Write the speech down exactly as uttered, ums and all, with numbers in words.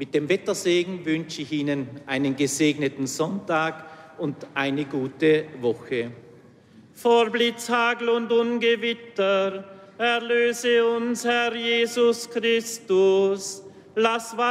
Mit dem Wettersegen wünsche ich Ihnen einen gesegneten Sonntag und eine gute Woche. Vor Blitz, Hagel und Ungewitter erlöse uns, Herr Jesus Christus. Lass